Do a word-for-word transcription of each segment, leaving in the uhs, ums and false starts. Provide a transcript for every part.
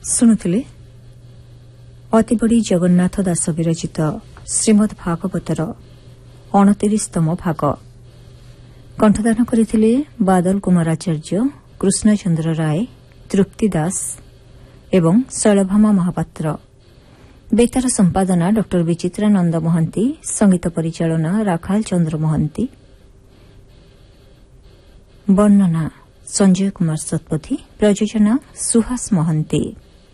ଶୁଣୁଥିଲେ ଅତିବଡ଼ି ଜଗନ୍ନାଥ ଦାସ ବିରଚିତ ଶ୍ରୀମଦ୍ ଭାଗବତର ଅଣତିରିଶତମ ଭାଗ କଣ୍ଠଦାନ କରିଥିଲେ ବାଦଲ କୁମାର ଆଚାର୍ଯ୍ୟ, କୃଷ୍ଣଚନ୍ଦ୍ର ରାୟ, ତୃପ୍ତି ଦାସ ଏବଂ ଶୈଳଭାମା ମହାପାତ୍ର। ବେତାର ସମ୍ପାଦନା ଡ ବିଚିତ୍ରାନନ୍ଦ ମହାନ୍ତି, ସଙ୍ଗୀତ ପରିଚାଳନା ରାଖାଲ ଚନ୍ଦ୍ର ମହାନ୍ତି, ବର୍ଣ୍ଣନା ସଞ୍ଜୟ କୁମାର ଶତପଥୀ, ପ୍ରଯୋଜନା ସୁହାସ ମହାନ୍ତି।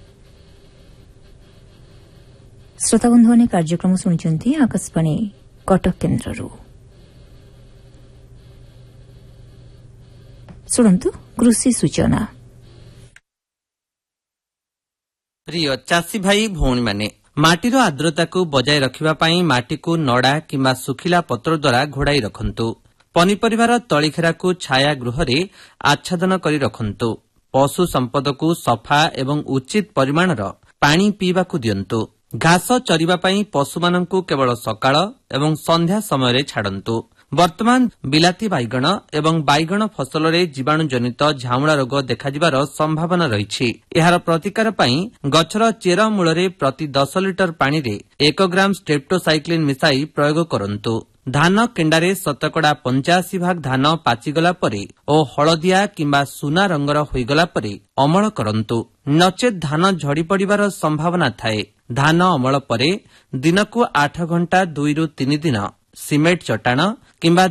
ଶ୍ରୋତାବନ୍ଧୁମାନେ କାର୍ଯ୍ୟକ୍ରମ ଶୁଣିଛନ୍ତି ଆକାଶବାଣୀ କଟକ କେନ୍ଦ୍ରରୁ। ଶୁଣନ୍ତୁ କୃଷି ସୂଚନା। ପ୍ରିୟ ଚାଷୀ ଭାଇ ଭଉଣୀମାନେ, ମାଟିର ଆର୍ଦ୍ରତାକୁ ବଜାୟ ରଖିବା ପାଇଁ ମାଟିକୁ ନଡ଼ା କିମ୍ବା ଶୁଖିଲା ପତ୍ର ଦ୍ୱାରା ଘୋଡ଼ାଇ ରଖନ୍ତୁ। ପନିପରିବାର ତଳିଖେରାକୁ ଛାୟା ଗୃହରେ ଆଚ୍ଛାଦନ କରି ରଖନ୍ତୁ। ପଶୁ ସମ୍ପଦକୁ ସଫା ଏବଂ ଉଚିତ ପରିମାଣର ପାଣି ପିଇବାକୁ ଦିଅନ୍ତୁ। ଘାସ ଚରିବା ପାଇଁ ପଶୁମାନଙ୍କୁ କେବଳ ସକାଳ ଏବଂ ସନ୍ଧ୍ୟା ସମୟରେ ଛାଡ଼ନ୍ତୁ। ବର୍ତ୍ତମାନ ବିଲାତି ବାଇଗଣ ଏବଂ ବାଇଗଣ ଫସଲରେ ଜୀବାଣୁଜନିତ ଝାଉଁଳା ରୋଗ ଦେଖାଯିବାର ସମ୍ଭାବନା ରହିଛି। ଏହାର ପ୍ରତିକାର ପାଇଁ ଗଛର ଚେର ମୂଳରେ ପ୍ରତି ଦଶ ଲିଟର ପାଣିରେ ଏକ ଗ୍ରାମ ଷ୍ଟ୍ରେପ୍ଟୋସାଇକ୍ଲିନ୍ ମିଶାଇ ପ୍ରୟୋଗ କରନ୍ତୁ। ଧାନ କେଣ୍ଡାରେ ଶତକଡ଼ା ପଞ୍ଚାଅଶୀ ଭାଗ ଧାନ ପାଚିଗଲା ପରେ ଓ ହଳଦିଆ କିମ୍ବା ସୁନା ରଙ୍ଗର ହୋଇଗଲା ପରେ ଅମଳ କରନ୍ତୁ। ନଚେତ୍ ଧାନ ଝଡ଼ି ପଡ଼ିବାର ସମ୍ଭାବନା ଥାଏ। ଧାନ ଅମଳ ପରେ ଦିନକୁ ଆଠ ଘଣ୍ଟା ଦୁଇରୁ ତିନି ଦିନ ସିମେଣ୍ଟ ଚଟାଣ କିମ୍ବା